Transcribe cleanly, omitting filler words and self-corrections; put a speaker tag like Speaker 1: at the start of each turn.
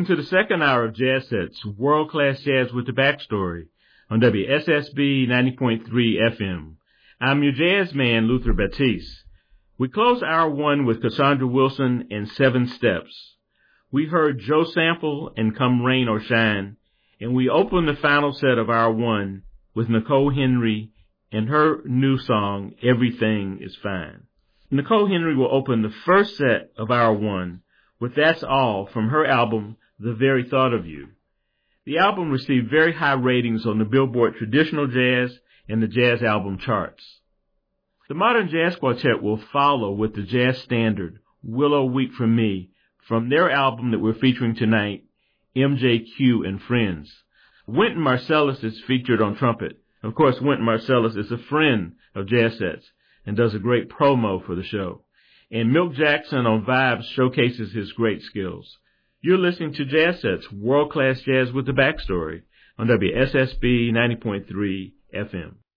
Speaker 1: Welcome to the second hour of Jazz Sets, world-class jazz with the backstory on WSSB 90.3 FM. I'm your jazz man, Luther Batiste. We close hour one with Cassandra Wilson and Seven Steps. We heard Joe Sample and Come Rain or Shine, and we opened the final set of hour one with Nicole Henry and her new song, Everything is Fine. Nicole Henry will open the first set of hour one with That's All from her album, The Very Thought of You. The album received very high ratings on the Billboard Traditional Jazz and the Jazz Album charts. The Modern Jazz Quartet will follow with the jazz standard, Willow Weep for Me, from their album that we're featuring tonight, MJQ and Friends. Wynton Marsalis is featured on trumpet. Of course, Wynton Marsalis is a friend of Jazz Sets and does a great promo for the show. And Milt Jackson on vibes showcases his great skills. You're listening to Jazz Sets, world-class jazz with the backstory on WSSB 90.3 FM.